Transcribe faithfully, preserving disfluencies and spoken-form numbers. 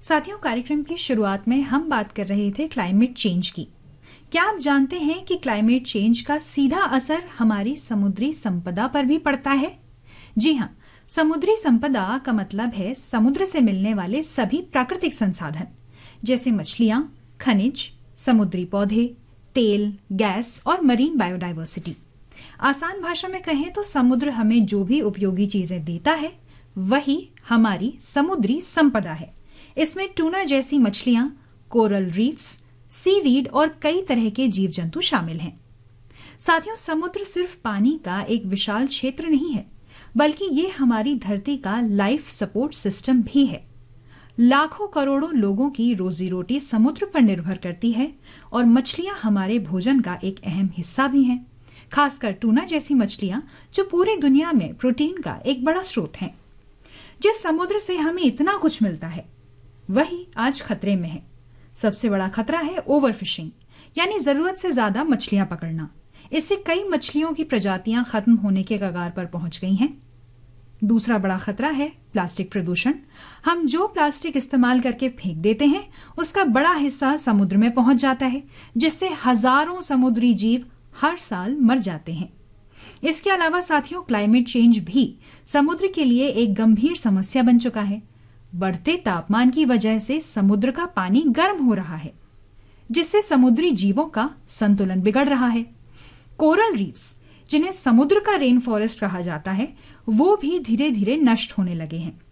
साथियों, कार्यक्रम की शुरुआत में हम बात कर रहे थे क्लाइमेट चेंज की। क्या आप जानते हैं कि क्लाइमेट चेंज का सीधा असर हमारी समुद्री संपदा पर भी पड़ता है? जी हाँ, समुद्री संपदा का मतलब है समुद्र से मिलने वाले सभी प्राकृतिक संसाधन, जैसे मछलियां, खनिज, समुद्री पौधे, तेल, गैस और मरीन बायोडायवर्सिटी। आसान भाषा में कहें तो समुद्र हमें जो भी उपयोगी चीजें देता है वही हमारी समुद्री संपदा है। इसमें टूना जैसी मछलियां, कोरल रीफ्स, सीवीड और कई तरह के जीव जंतु शामिल हैं। साथियों, समुद्र सिर्फ पानी का एक विशाल क्षेत्र नहीं है, बल्कि ये हमारी धरती का लाइफ सपोर्ट सिस्टम भी है। लाखों करोड़ों लोगों की रोजी रोटी समुद्र पर निर्भर करती है और मछलियां हमारे भोजन का एक अहम हिस्सा भी हैं, खासकर टूना जैसी मछलियां जो पूरी दुनिया में प्रोटीन का एक बड़ा स्रोत हैं। जिस समुद्र से हमें इतना कुछ मिलता है वही आज खतरे में है। सबसे बड़ा खतरा है ओवरफिशिंग, यानी जरूरत से ज्यादा मछलियां पकड़ना। इससे कई मछलियों की प्रजातियां खत्म होने के कगार पर पहुंच गई हैं। दूसरा बड़ा खतरा है प्लास्टिक प्रदूषण। हम जो प्लास्टिक इस्तेमाल करके फेंक देते हैं उसका बड़ा हिस्सा समुद्र में पहुंच जाता है, जिससे हजारों समुद्री जीव हर साल मर जाते हैं। इसके अलावा साथियों, क्लाइमेट चेंज भी समुद्र के लिए एक गंभीर समस्या बन चुका है। बढ़ते तापमान की वजह से समुद्र का पानी गर्म हो रहा है, जिससे समुद्री जीवों का संतुलन बिगड़ रहा है। कोरल रीफ्स, जिन्हें समुद्र का रेन फॉरेस्ट कहा जाता है, वो भी धीरे धीरे नष्ट होने लगे हैं।